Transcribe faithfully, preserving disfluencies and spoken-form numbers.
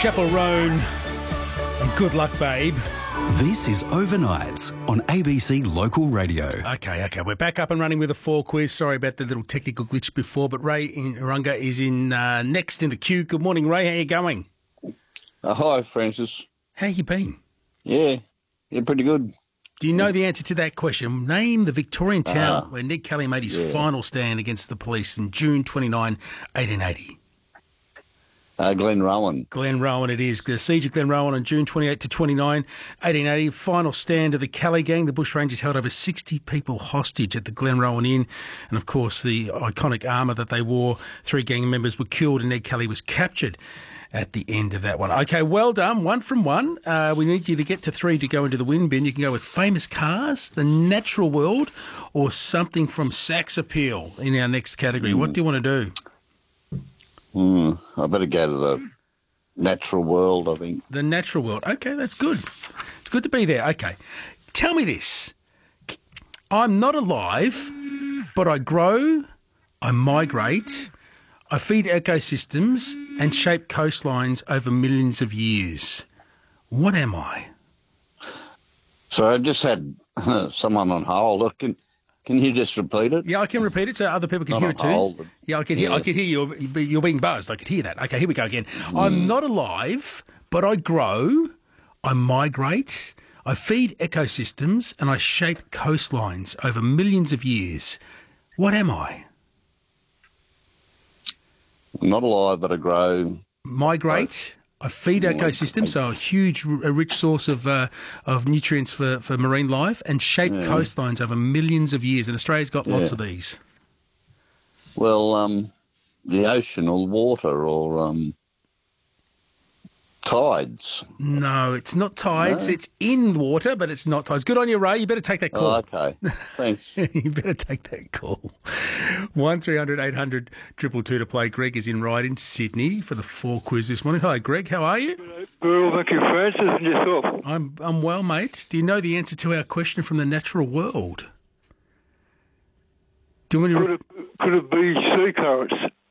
Chapel Roan and Good Luck Babe. This is Overnights on A B C Local Radio. Okay, okay, we're back up and running with a four quiz. Sorry about the little technical glitch before, but Ray in Urunga is in uh, next in the queue. Good morning, Ray. How you going? Uh, hi, Francis. How you been? Yeah, yeah, pretty good. Do you know the answer to that question? Name the Victorian town Ah, where Ned Kelly made his yeah. final stand against the police in June twenty-ninth, eighteen eighty. Uh, Glen Rowan. Glenrowan it is. The siege of Glenrowan on June twenty-eighth to twenty-ninth, eighteen eighty. Final stand of the Kelly gang. The Bushrangers held over sixty people hostage at the Glenrowan Inn. And, of course, the iconic armour that they wore. Three gang members were killed and Ned Kelly was captured at the end of that one. Okay, well done. One from one. Uh, we need you to get to three to go into the win bin. You can go with famous cars, the natural world, or something from Sax Appeal in our next category. Mm. What do you want to do? Mm, I better go to the natural world, I think. The natural world. Okay, that's good. It's good to be there. Okay. Tell me this. I'm not alive, but I grow, I migrate, I feed ecosystems and shape coastlines over millions of years. What am I? So I just had someone on hold. Look, can, can you just repeat it? Yeah, I can repeat it so other people can Not hear on it too. hold, but- yeah, I can hear. yeah. I can hear you. You're being buzzed. I could hear that. Okay, here we go again. I'm not alive, but I grow, I migrate, I feed ecosystems, and I shape coastlines over millions of years. What am I? I'm not alive, but I grow. Migrate. I feed ecosystems, so a huge, a rich source of uh, of nutrients for, for marine life, and shape coastlines over millions of years. And Australia's got lots Yeah. of these. Well, um, the ocean or water or um, tides. No, it's not tides. No? It's in water, but it's not tides. Good on you, Ray. You better take that call. Oh, okay. Thanks. You better take that call. one three hundred eight hundred two two two to play. Greg is in Ryde in Sydney for the four quiz this morning. Hi, Greg. How are you? Very well, thank you, Francis, and yourself. I'm I'm well, mate. Do you know the answer to our question from the natural world? Do you want me to... Could it, could it be sea currents?